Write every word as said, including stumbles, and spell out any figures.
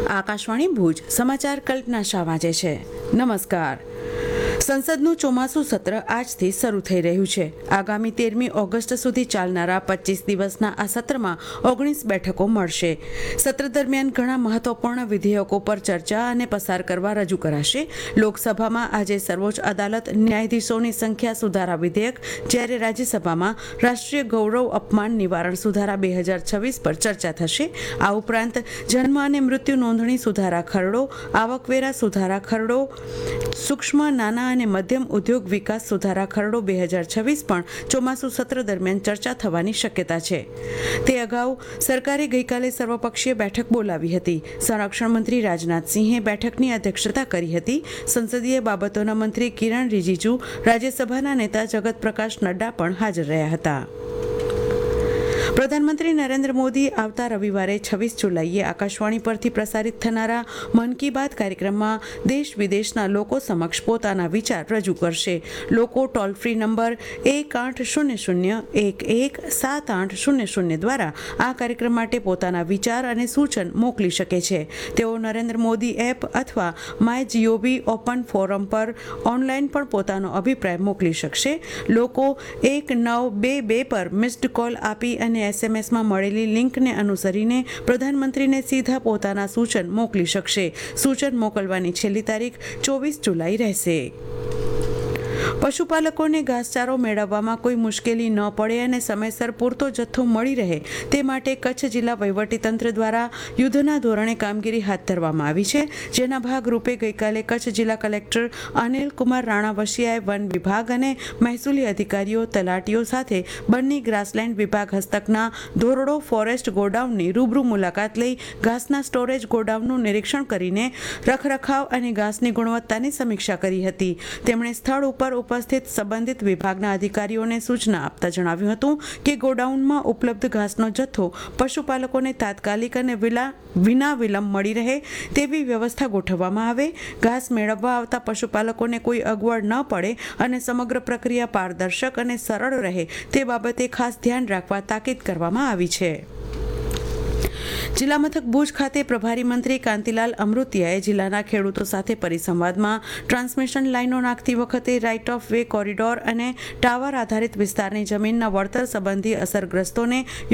આકાશવાણી ભુજ સમાચાર કલ્પના શાહ વાંચે છે. નમસ્કાર. સંસદનું ચોમાસું સત્ર આજથી શરૂ થઈ રહ્યું છે. આગામી તેરમી ઓગસ્ટ સુધી ચાલનારા પચીસ દિવસના આ સત્રમાં ઓગણીસ બેઠકો મળશે. સત્ર દરમિયાન ઘણા મહત્વપૂર્ણ વિધેયકો પર ચર્ચા અને પસાર કરવા રજૂ કરાશે. લોકસભામાં આજે સર્વોચ્ચ અદાલત ન્યાયાધીશોની સંખ્યા સુધારા વિધેયક, જ્યારે રાજ્યસભામાં રાષ્ટ્રીય ગૌરવ અપમાન નિવારણ સુધારા બે હજાર છવ્વીસ પર ચર્ચા થશે. આ ઉપરાંત જન્મ અને મૃત્યુ નોંધણી સુધારા ખરડો, આવકવેરા સુધારા ખરડો, સૂક્ષ્મ નાના અને મધ્યમ ઉદ્યોગ વિકાસ સુધારા ખરડો બે હજાર છવ્વીસ પણ ચોમાસુ સત્ર દરમિયાન ચર્ચા થવાની શક્યતા છે. તે અગાઉ સરકારે ગઈકાલે સર્વપક્ષીય બેઠક બોલાવી હતી. સંરક્ષણ મંત્રી રાજનાથસિંહે બેઠકની અધ્યક્ષતા કરી હતી. સંસદીય બાબતોના મંત્રી કિરણ રિજિજુ, રાજ્યસભાના નેતા જગત પ્રકાશ નડ્ડા પણ હાજર રહ્યા હતા. પ્રધાનમંત્રી નરેન્દ્ર મોદી આવતા રવિવારે છવ્વીસ જુલાઈએ આકાશવાણી પરથી પ્રસારિત થનારા મન કી બાત કાર્યક્રમમાં દેશ વિદેશના લોકો સમક્ષ પોતાના વિચાર રજૂ કરશે. લોકો ટોલ ફ્રી નંબર એક આઠ શૂન્ય શૂન્ય એક એક સાત આઠ શૂન્ય શૂન્ય દ્વારા આ કાર્યક્રમ માટે પોતાના વિચાર અને સૂચન મોકલી શકે છે. તેઓ નરેન્દ્ર મોદી એપ અથવા માય જીઓવી ઓપન ફોરમ પર ઓનલાઈન પણ પોતાનો અભિપ્રાય મોકલી શકશે. લોકો એક નવ બે બે પર મિસ્ડ કોલ આપી અને એસએમએસમાં મળેલી લિંકને અનુસરીને પ્રધાનમંત્રીને સીધા પોતાના સૂચન મોકલી શકશે. સૂચન મોકલવાની છેલ્લી તારીખ ચોવીસ જુલાઈ રહેશે. પશુપાલકોને ઘાસચારો મેળવવામાં કોઈ મુશ્કેલી ન પડે અને સમયસર પૂરતો જથ્થો મળી રહે તે માટે કચ્છ જિલ્લા વહીવટીતંત્ર દ્વારા યુદ્ધના ધોરણે કામગીરી હાથ ધરવામાં આવી છે. જેના ભાગરૂપે ગઈકાલે કચ્છ જિલ્લા કલેક્ટર અનિલ કુમાર રાણાવસિયાએ વન વિભાગ અને મહેસૂલી અધિકારીઓ, તલાટીઓ સાથે બન્ની ગ્રાસલેન્ડ વિભાગ હસ્તકના ધોરડો ફોરેસ્ટ ગોડાઉનની રૂબરૂ મુલાકાત લઈ ઘાસના સ્ટોરેજ ગોડાઉનનું નિરીક્ષણ કરીને રખરખાવ અને ઘાસની ગુણવત્તાની સમીક્ષા કરી હતી. તેમણે સ્થળ ઉપર ઉપસ્થિત સંબંધિત વિભાગના અધિકારીઓને સૂચના આપતા જણાવ્યું હતું કે ગોડાઉનમાં ઉપલબ્ધ ઘાસનો જથ્થો પશુપાલકોને તાત્કાલિક અને વિના વિલંબ મળી રહે તેવી વ્યવસ્થા ગોઠવવામાં આવે. ઘાસ મેળવવા આવતા પશુપાલકોને કોઈ અગવડ ન પડે અને સમગ્ર પ્રક્રિયા પારદર્શક અને સરળ રહે તે બાબતે ખાસ ધ્યાન રાખવા તાકીદ કરવામાં આવી છે. જિલ્લા મથક ભુજ ખાતે પ્રભારી મંત્રી કાંતિલાલ અમૃતિયાએ જિલ્લાના ખેડૂતો સાથે પરિસંવાદમાં ટ્રાન્સમિશન લાઇનો નાખતી વખતે રાઇટ ઓફ વે કોરિડોર અને ટાવર આધારિત વિસ્તારની જમીનના વળતર સંબંધી અસરગ્રસ્તોને